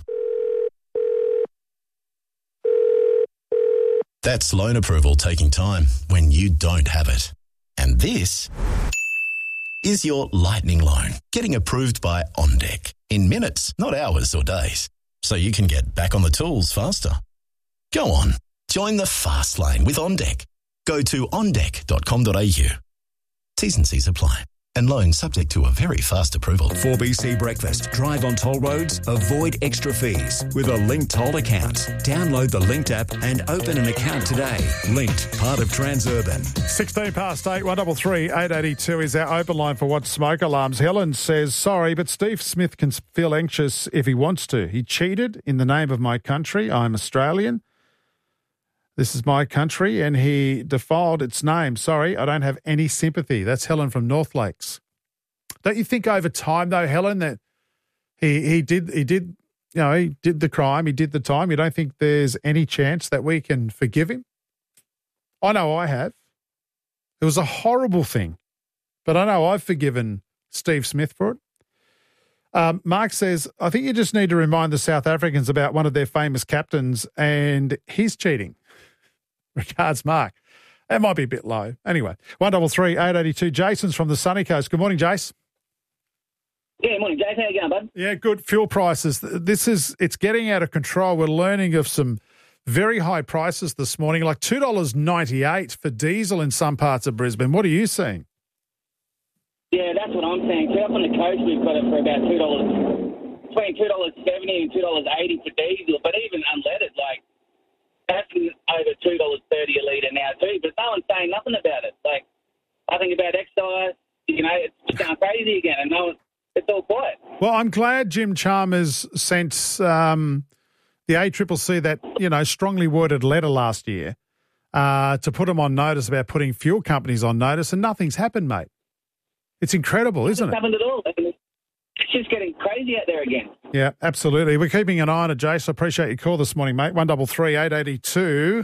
That's loan approval taking time when you don't have it. And this is your lightning loan getting approved by OnDeck in minutes, not hours or days, so you can get back on the tools faster. Go on, join the fast lane with OnDeck. Go to on deck dot com dot a u. T's and C's apply. And loan subject to a very fast approval. four B C Breakfast. Drive on toll roads. Avoid extra fees with a Linked Toll account. Download the Linked app and open an account today. Linked, part of Transurban. sixteen past eight, one three three, eight eight two is our open line for Watch Smoke Alarms. Helen says, sorry, but Steve Smith can feel anxious if he wants to. He cheated in the name of my country. I'm Australian. This is my country, and he defiled its name. Sorry, I don't have any sympathy. That's Helen from North Lakes. Don't you think over time, though, Helen, that he he did he did you know he did the crime, he did the time? You don't think there's any chance that we can forgive him? I know I have. It was a horrible thing, but I know I've forgiven Steve Smith for it. Um, Mark says, I think you just need to remind the South Africans about one of their famous captains and his cheating. Regards, Mark. That might be a bit low. Anyway, one three three, eight eight two. Jason's from the sunny coast. Good morning, Jace. Yeah, morning, Jace. How you going, bud? Yeah, good. Fuel prices. This is, it's getting out of control. We're learning of some very high prices this morning, like two dollars ninety-eight for diesel in some parts of Brisbane. What are you seeing? Yeah, that's what I'm saying. So up on the coast, we've got it for about two dollars between two dollars seventy and two dollars eighty for diesel, but even unleaded, like, that's over two dollars thirty a litre now too, but no one's saying nothing about it. Like, I think about excise, you know, it's just going crazy again, and no one, it's all quiet. Well, I'm glad Jim Chalmers sent um, the A C C C that, you know, strongly worded letter last year uh, to put them on notice about putting fuel companies on notice, and nothing's happened, mate. It's incredible, isn't it? It's happened at all. It's just getting crazy out there again. Yeah, absolutely. We're keeping an eye on it, Jace. I appreciate your call this morning, mate. one double three eight eighty two.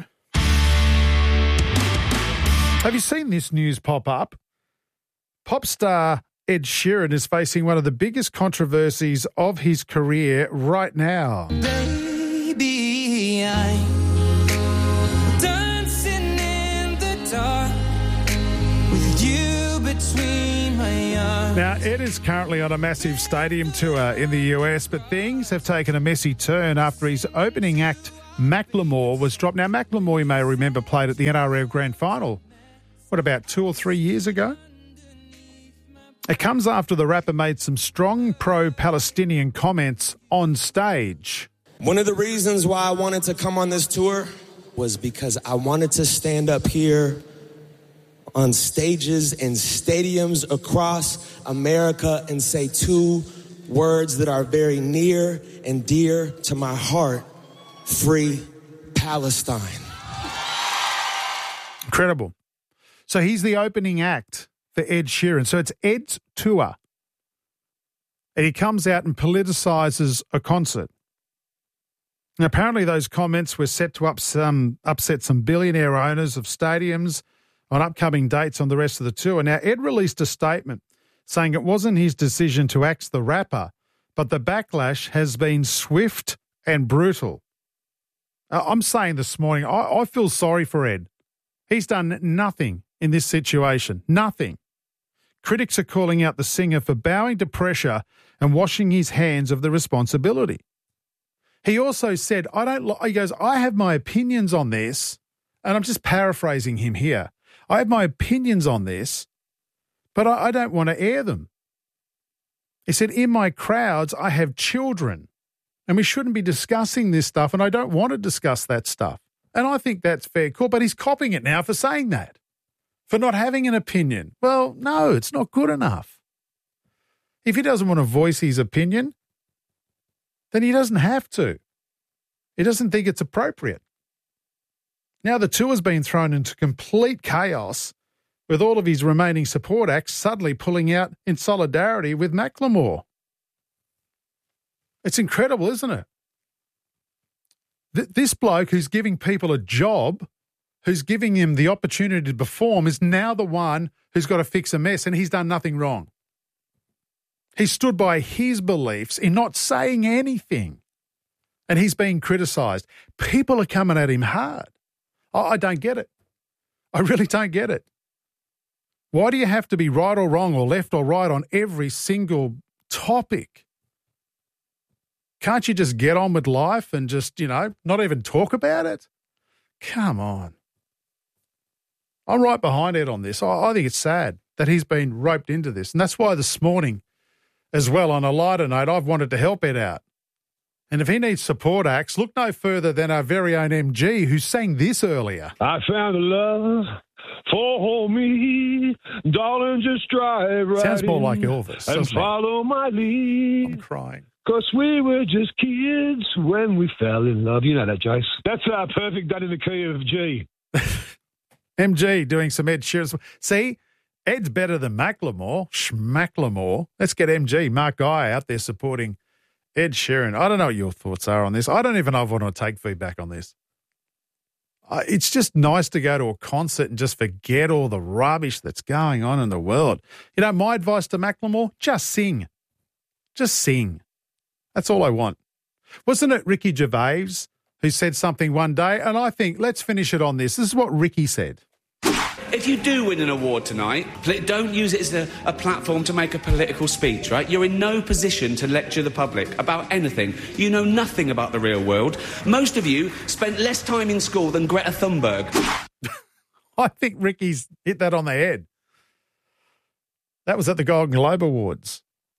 Have you seen this news pop up? Pop star Ed Sheeran is facing one of the biggest controversies of his career right now. Baby, I'm dancing in the dark with you between my arms. Now, Ed is currently on a massive stadium tour in the U S, but things have taken a messy turn after his opening act, Macklemore, was dropped. Now, Macklemore, you may remember, played at the N R L Grand Final, what, about two or three years ago? It comes after the rapper made some strong pro-Palestinian comments on stage. One of the reasons why I wanted to come on this tour was because I wanted to stand up here on stages and stadiums across America and say two words that are very near and dear to my heart: free Palestine. Incredible. So he's the opening act for Ed Sheeran. So it's Ed's tour. And he comes out and politicises a concert. Now, apparently those comments were set to up some, upset some billionaire owners of stadiums on upcoming dates on the rest of the tour. Now, Ed released a statement saying it wasn't his decision to axe the rapper, but the backlash has been swift and brutal. Uh, I'm saying this morning, I, I feel sorry for Ed. He's done nothing in this situation. Nothing. Critics are calling out the singer for bowing to pressure and washing his hands of the responsibility. He also said, I don't, he goes, I have my opinions on this, and I'm just paraphrasing him here. I have my opinions on this, but I, I don't want to air them. He said, in my crowds, I have children, and we shouldn't be discussing this stuff, and I don't want to discuss that stuff. And I think that's fair call, but he's copping it now for saying that. For not having an opinion. Well, no, it's not good enough. If he doesn't want to voice his opinion, then he doesn't have to. He doesn't think it's appropriate. Now the tour's been thrown into complete chaos with all of his remaining support acts suddenly pulling out in solidarity with Macklemore. It's incredible, isn't it? Th- this bloke who's giving people a job, who's giving him the opportunity to perform, is now the one who's got to fix a mess, and he's done nothing wrong. He stood by his beliefs in not saying anything, and he's being criticised. People are coming at him hard. I, I don't get it. I really don't get it. Why do you have to be right or wrong or left or right on every single topic? Can't you just get on with life and just, you know, not even talk about it? Come on. I'm right behind Ed on this. I, I think it's sad that he's been roped into this. And that's why this morning, as well, on a lighter note, I've wanted to help Ed out. And if he needs support acts, look no further than our very own M G, who sang this earlier. I found a love for me, darling, just drive right Sounds more in like Elvis, and follow my lead. I'm crying. Because we were just kids when we fell in love. You know that, Jace. That's uh, perfect, done in the key of G. M G doing some Ed Sheeran. See, Ed's better than Macklemore. Schmacklemore. Let's get M G, Mark Guy, out there supporting Ed Sheeran. I don't know what your thoughts are on this. I don't even know if I want to take feedback on this. Uh, it's just nice to go to a concert and just forget all the rubbish that's going on in the world. You know, my advice to Macklemore, just sing. Just sing. That's all I want. Wasn't it Ricky Gervais who said something one day? And I think, let's finish it on this. This is what Ricky said. If you do win an award tonight, don't use it as a, a platform to make a political speech, right? You're in no position to lecture the public about anything. You know nothing about the real world. Most of you spent less time in school than Greta Thunberg. I think Ricky's hit that on the head. That was at the Golden Globe Awards.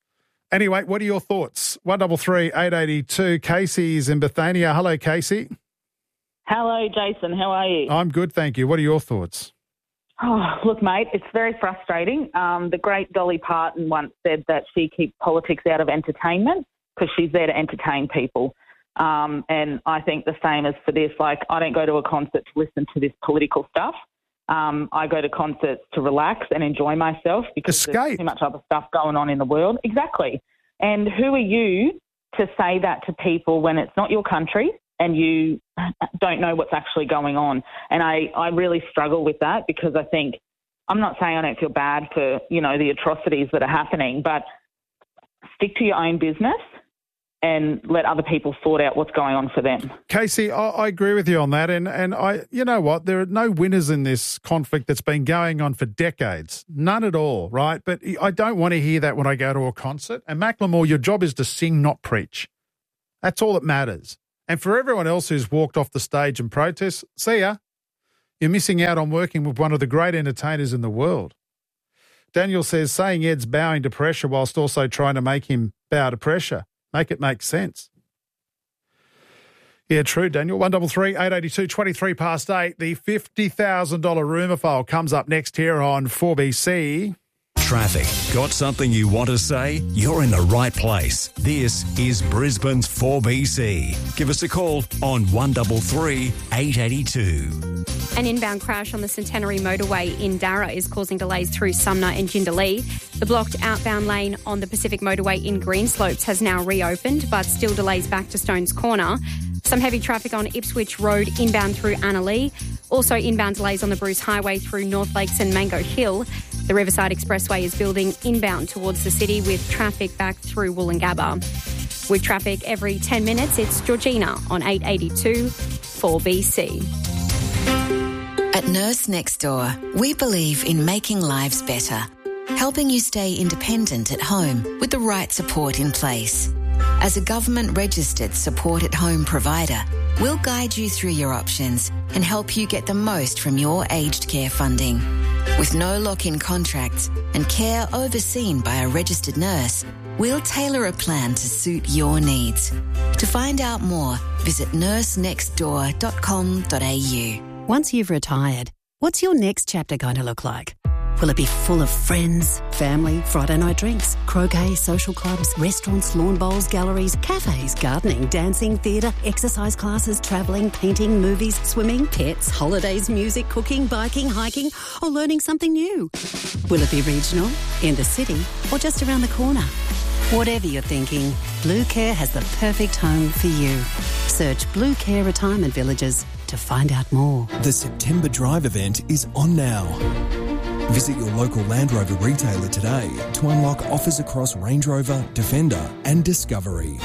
Anyway, what are your thoughts? one double three eight eight two. Casey's in Bethania. Hello, Casey. Hello, Jason. How are you? I'm good, thank you. What are your thoughts? Oh, look, mate, it's very frustrating. Um, the great Dolly Parton once said that she keeps politics out of entertainment because she's there to entertain people. Um, and I think the same as for this. Like, I don't go to a concert to listen to this political stuff. Um, I go to concerts to relax and enjoy myself because Escape. There's too much other stuff going on in the world. Exactly. And who are you to say that to people when it's not your country and you don't know what's actually going on? And I, I really struggle with that because I think, I'm not saying I don't feel bad for, you know, the atrocities that are happening, but stick to your own business and let other people sort out what's going on for them. Casey, I, I agree with you on that. And, and I, you know what? There are no winners in this conflict that's been going on for decades. None at all, right? But I don't want to hear that when I go to a concert. And Macklemore, your job is to sing, not preach. That's all that matters. And for everyone else who's walked off the stage and protest, see ya. You're missing out on working with one of the great entertainers in the world. Daniel says, saying Ed's bowing to pressure whilst also trying to make him bow to pressure. Make it make sense. Yeah, true, Daniel. one double three eight eight two, twenty-three past eight. The fifty thousand dollars rumour file comes up next here on four B C. Traffic. Got something you want to say? You're in the right place. This is Brisbane's four B C. Give us a call on one double three eight eight two. An inbound crash on the Centenary Motorway in Darra is causing delays through Sumner and Jindalee. The blocked outbound lane on the Pacific Motorway in Greenslopes has now reopened, but still delays back to Stones Corner. Some heavy traffic on Ipswich Road inbound through Annalee. Also inbound delays on the Bruce Highway through North Lakes and Mango Hill. The Riverside Expressway is building inbound towards the city with traffic back through Woolloongabba. With traffic every ten minutes, it's Georgina on eight eighty-two four B C. At Nurse Next Door, we believe in making lives better, helping you stay independent at home with the right support in place. As a government-registered support-at-home provider, we'll guide you through your options and help you get the most from your aged care funding. With no lock-in contracts and care overseen by a registered nurse, we'll tailor a plan to suit your needs. To find out more, visit nurse next door dot com dot a u. Once you've retired, what's your next chapter going to look like? Will it be full of friends, family, Friday night drinks, croquet, social clubs, restaurants, lawn bowls, galleries, cafes, gardening, dancing, theatre, exercise classes, travelling, painting, movies, swimming, pets, holidays, music, cooking, biking, hiking, or learning something new? Will it be regional, in the city, or just around the corner? Whatever you're thinking, Blue Care has the perfect home for you. Search Blue Care Retirement Villages to find out more. The September Drive event is on now. Visit your local Land Rover retailer today to unlock offers across Range Rover, Defender and Discovery.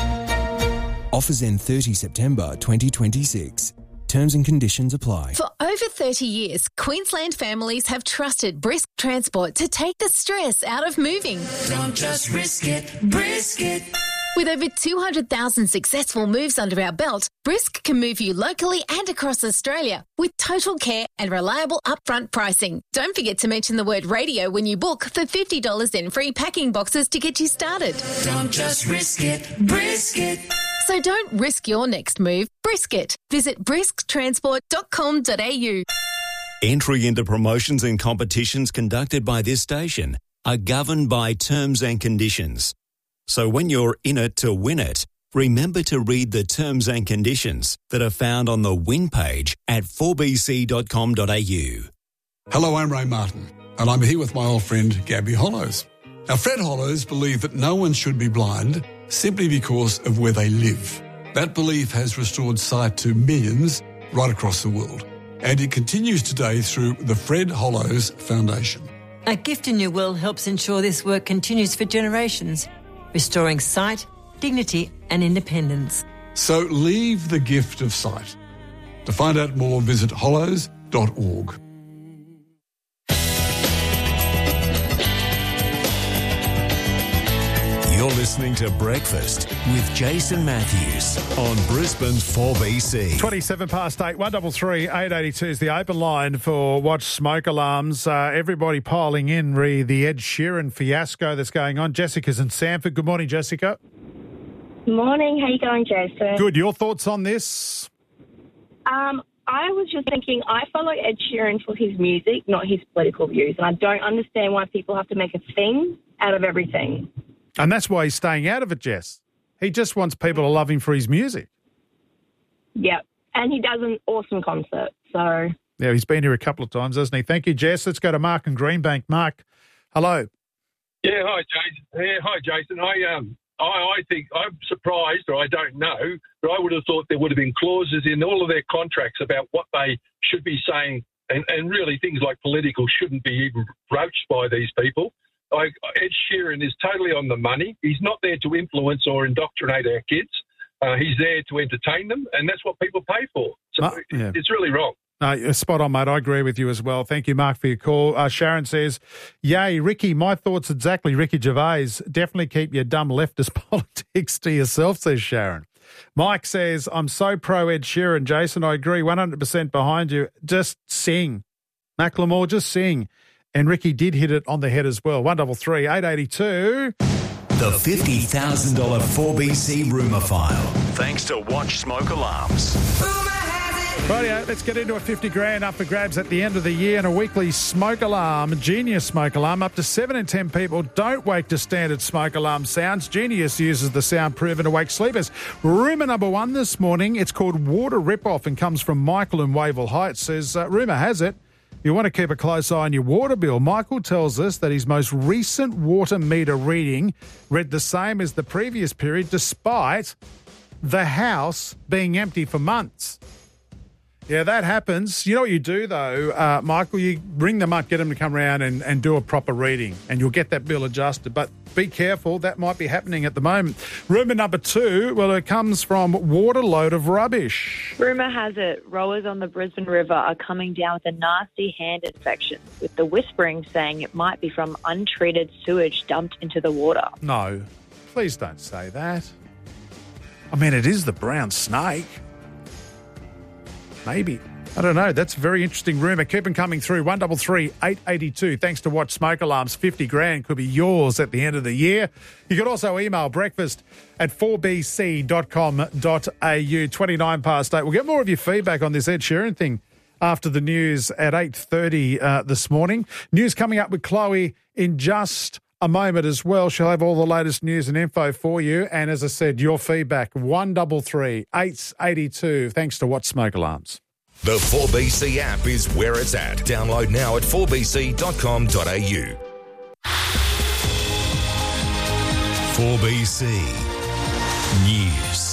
Offers end thirtieth September twenty twenty-six. Terms and conditions apply. For over thirty years, Queensland families have trusted Brisk Transport to take the stress out of moving. Don't just risk it, brisk it. With over two hundred thousand successful moves under our belt, Brisk can move you locally and across Australia with total care and reliable upfront pricing. Don't forget to mention the word radio when you book for fifty dollars in free packing boxes to get you started. Don't just risk it, brisk it. So don't risk your next move, brisk it. Visit brisk transport dot com dot a u. Entry into promotions and competitions conducted by this station are governed by terms and conditions. So when you're in it to win it, remember to read the terms and conditions that are found on the win page at four b c dot com dot a u. Hello, I'm Ray Martin, and I'm here with my old friend Gabby Hollows. Now, Fred Hollows believed that no one should be blind simply because of where they live. That belief has restored sight to millions right across the world, and it continues today through the Fred Hollows Foundation. A Gift in Your Will helps ensure this work continues for generations, restoring sight, dignity and independence. So leave the gift of sight. To find out more, visit hollows dot org. You're listening to Breakfast with Jason Matthews on Brisbane's four B C. twenty-seven past eight, one double three, eight eighty-two is the open line for Watch Smoke Alarms. Uh, everybody piling in re the Ed Sheeran fiasco that's going on. Jessica's in Sanford. Good morning, Jessica. Morning. How you going, Jason? Good. Your thoughts on this? Um, I was just thinking, I follow Ed Sheeran for his music, not his political views, and I don't understand why people have to make a thing out of everything. And that's why he's staying out of it, Jess. He just wants people to love him for his music. Yep. And he does an awesome concert, so... Yeah, he's been here a couple of times, hasn't he? Thank you, Jess. Let's go to Mark in Greenbank. Mark, hello. Yeah, hi, Jason. Yeah, hi, Jason. I um, I, I think I'm surprised, or I don't know, but I would have thought there would have been clauses in all of their contracts about what they should be saying, and, and really things like political shouldn't be even broached by these people. I, Ed Sheeran is totally on the money. He's not there to influence or indoctrinate our kids. Uh, he's there to entertain them, and that's what people pay for. So uh, yeah. It's really wrong. No, you're spot on, mate. I agree with you as well. Thank you, Mark, for your call. Uh, Sharon says, yay, Ricky, my thoughts exactly. Ricky Gervais, definitely keep your dumb leftist politics to yourself, says Sharon. Mike says, I'm so pro Ed Sheeran, Jason. I agree one hundred percent behind you. Just sing. Macklemore, just sing. And Ricky did hit it on the head as well. one double three, eight eighty-two. The fifty thousand dollars four B C rumour file. Thanks to Watch Smoke Alarms. Rightio, let's get into a fifty grand up for grabs at the end of the year and a weekly smoke alarm, Genius smoke alarm. Up to seven in ten people don't wake to standard smoke alarm sounds. Genius uses the sound proven to wake sleepers. Rumour number one this morning, it's called Water Ripoff and comes from Michael in Wavell Heights. Says, uh, rumour has it, you want to keep a close eye on your water bill. Michael tells us that his most recent water meter reading read the same as the previous period despite the house being empty for months. Yeah, that happens. You know what you do, though, uh, Michael? You ring them up, get them to come around and, and do a proper reading, and you'll get that bill adjusted. But be careful, that might be happening at the moment. Rumour number two, well, it comes from Waterload of Rubbish. Rumour has it, rowers on the Brisbane River are coming down with a nasty hand infection, with the whispering saying it might be from untreated sewage dumped into the water. No, please don't say that. I mean, it is the brown snake. Maybe. I don't know. That's a very interesting rumour. Keep them coming through. one double three, eight eighty-two. Thanks to Watch Smoke Alarms. fifty grand could be yours at the end of the year. You could also email breakfast at four b c dot com dot a u. twenty-nine past eight. We'll get more of your feedback on this Ed Sheeran thing after the news at eight thirty uh, this morning. News coming up with Chloe in just a moment as well. She'll have all the latest news and info for you. And as I said, your feedback, one double three, eight eighty-two. Thanks to Watch Smoke Alarms. The four B C app is where it's at. Download now at four b c dot com dot a u. four B C News.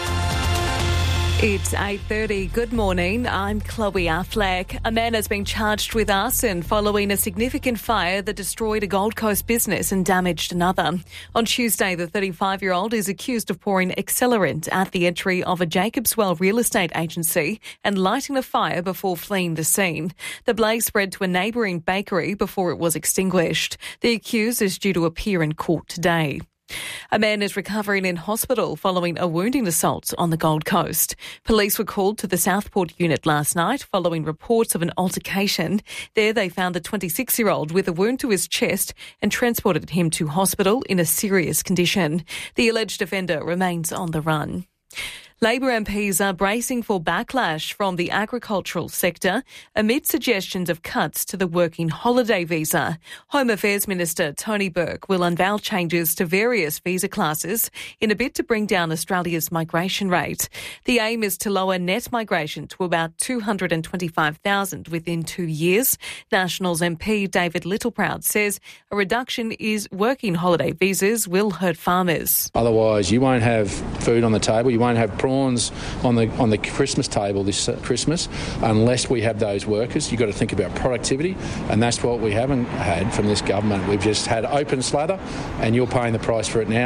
It's eight thirty. Good morning. I'm Chloe Affleck. A man has been charged with arson following a significant fire that destroyed a Gold Coast business and damaged another. On Tuesday, the thirty-five-year-old is accused of pouring accelerant at the entry of a Jacobswell real estate agency and lighting a fire before fleeing the scene. The blaze spread to a neighbouring bakery before it was extinguished. The accused is due to appear in court today. A man is recovering in hospital following a wounding assault on the Gold Coast. Police were called to the Southport unit last night following reports of an altercation. There they found the twenty-six-year-old with a wound to his chest and transported him to hospital in a serious condition. The alleged offender remains on the run. Labor M Ps are bracing for backlash from the agricultural sector amid suggestions of cuts to the working holiday visa. Home Affairs Minister Tony Burke will unveil changes to various visa classes in a bid to bring down Australia's migration rate. The aim is to lower net migration to about two hundred twenty-five thousand within two years. Nationals M P David Littleproud says a reduction in working holiday visas will hurt farmers. Otherwise, you won't have food on the table, you won't have prawns on the on the Christmas table this Christmas unless we have those workers. You've got to think about productivity, and that's what we haven't had from this government. We've just had open slather, and you're paying the price for it now.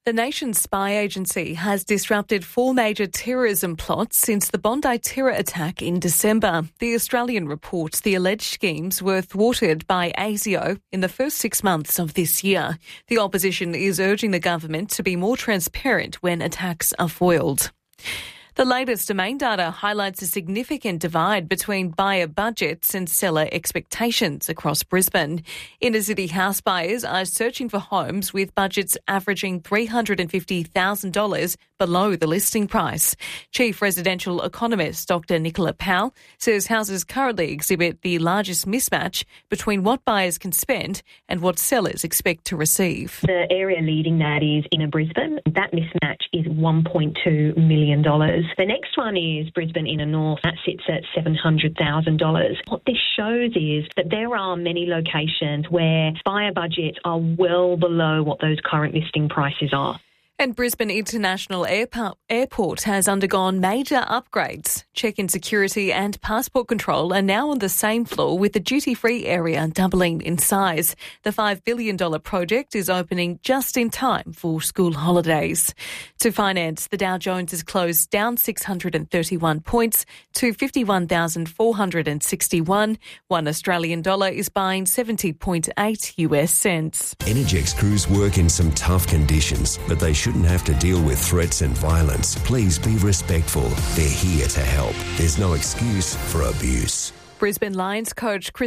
The nation's spy agency has disrupted four major terrorism plots since the Bondi terror attack in December. The Australian reports the alleged schemes were thwarted by ASIO in the first six months of this year. The opposition is urging the government to be more transparent when attacks are foiled. The latest Domain data highlights a significant divide between buyer budgets and seller expectations across Brisbane. Inner-city house buyers are searching for homes with budgets averaging three hundred fifty thousand dollars below the listing price. Chief residential economist Doctor Nicola Powell says houses currently exhibit the largest mismatch between what buyers can spend and what sellers expect to receive. The area leading that is inner Brisbane. That mismatch is one point two million dollars. The next one is Brisbane Inner North. That sits at seven hundred thousand dollars. What this shows is that there are many locations where buyer budgets are well below what those current listing prices are. And Brisbane International Airport has undergone major upgrades. Check-in security and passport control are now on the same floor, with the duty-free area doubling in size. The five billion dollars project is opening just in time for school holidays. To finance, the Dow Jones has closed down six hundred thirty-one points to fifty-one thousand four hundred sixty-one. One Australian dollar is buying seventy point eight U S cents. Energex crews work in some tough conditions, but they shouldn't have to deal with threats and violence. Please be respectful. They're here to help. There's no excuse for abuse. Brisbane Lions coach Chris